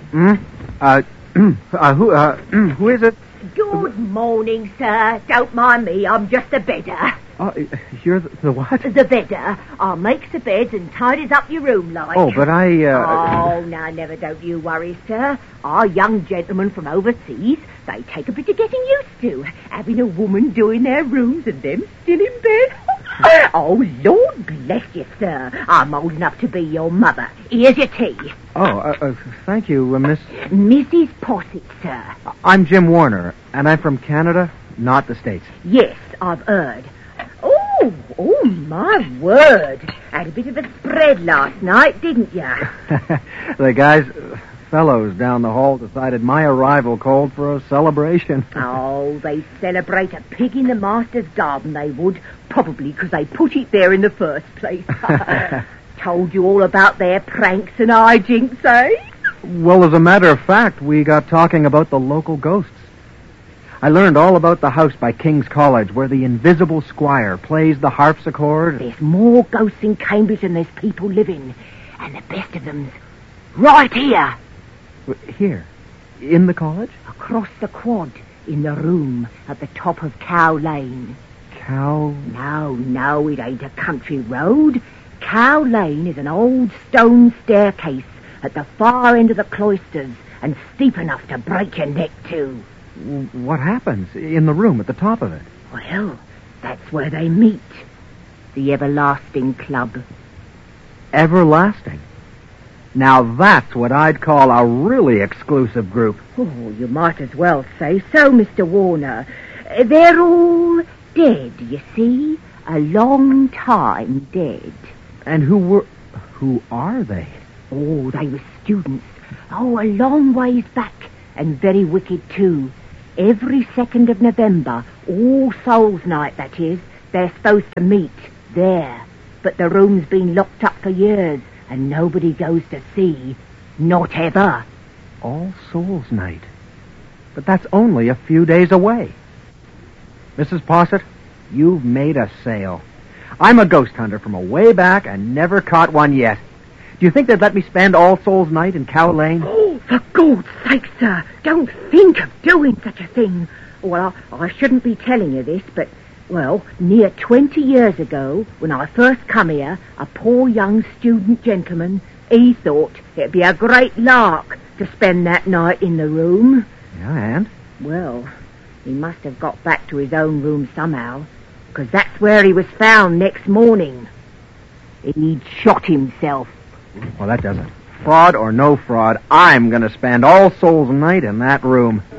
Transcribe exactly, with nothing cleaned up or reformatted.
Hmm? Uh, uh, who, uh, who is it? Good morning, sir. Don't mind me, I'm just the bedder. Oh, you're the, the what? The bedder. I makes the beds and tidies up your room like. Oh, but I, uh... Oh, now, never don't you worry, sir. Our young gentlemen from overseas, they take a bit of getting used to. Having a woman doing their rooms and them still in bed. Oh, Lord bless you, sir. I'm old enough to be your mother. Here's your tea. Oh, uh, uh, thank you, uh, Miss... Missus Posset, sir. I'm Jim Warner, and I'm from Canada, not the States. Yes, I've heard. Oh, oh, my word. Had a bit of a spread last night, didn't you? The guys, uh, fellows down the hall decided my arrival called for a celebration. Oh, they celebrate a pig in the master's garden, they would. Probably because they put it there in the first place. Told you all about their pranks and hijinks, eh? Well, as a matter of fact, we got talking about the local ghosts. I learned all about the house by King's College where the invisible squire plays the harpsichord. There's more ghosts in Cambridge than there's people living. And the best of them's right here. Here? In the college? Across the quad, in the room at the top of Cow Lane. Cow? No, no, it ain't a country road. Cow Lane is an old stone staircase at the far end of the cloisters and steep enough to break your neck too. What happens in the room at the top of it? Well, that's where they meet. The Everlasting Club. Everlasting? Now that's what I'd call a really exclusive group. Oh, you might as well say so, Mister Warner. They're all dead, you see. A long time dead. And who were... who are they? Oh, they were students. Oh, a long ways back. And very wicked, too. Every second of November, All Souls Night, that is, they're supposed to meet there. But the room's been locked up for years, and nobody goes to see. Not ever. All Souls Night. But that's only a few days away. Missus Posset, you've made a sale. I'm a ghost hunter from a way back and never caught one yet. Do you think they'd let me spend All Souls Night in Cow Lane? Oh, for God's sake, sir, don't think of doing such a thing. Well, I, I shouldn't be telling you this, but, well, near twenty years ago, when I first come here, a poor young student gentleman, he thought it'd be a great lark to spend that night in the room. Yeah, and? Well, he must have got back to his own room somehow, because that's where he was found next morning. He'd shot himself. Well, that doesn't. Fraud or no fraud, I'm going to spend All Souls Night in that room.